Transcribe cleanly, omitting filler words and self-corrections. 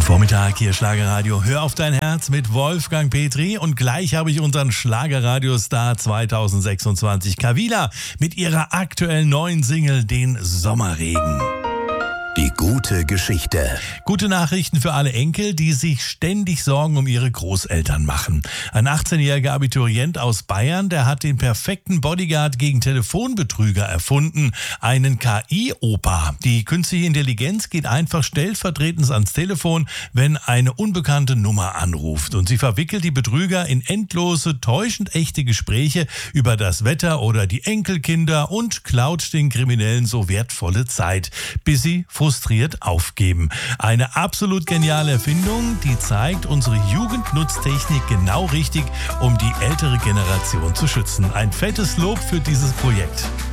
Vormittag hier Schlagerradio. Hör auf dein Herz mit Wolfgang Petri und gleich habe ich unseren Schlagerradiostar 2026 Kavila mit ihrer aktuellen neuen Single Den Sommerregen. Die gute Geschichte. Gute Nachrichten für alle Enkel, die sich ständig Sorgen um ihre Großeltern machen. Ein 18-jähriger Abiturient aus Bayern, der hat den perfekten Bodyguard gegen Telefonbetrüger erfunden, einen KI-Opa. Die künstliche Intelligenz geht einfach stellvertretend ans Telefon, wenn eine unbekannte Nummer anruft. Und sie verwickelt die Betrüger in endlose, täuschend echte Gespräche über das Wetter oder die Enkelkinder und klaut den Kriminellen so wertvolle Zeit, bis sie frustriert aufgeben. Eine absolut geniale Erfindung, die zeigt, unsere Jugend nutzt Technik genau richtig, um die ältere Generation zu schützen. Ein fettes Lob für dieses Projekt.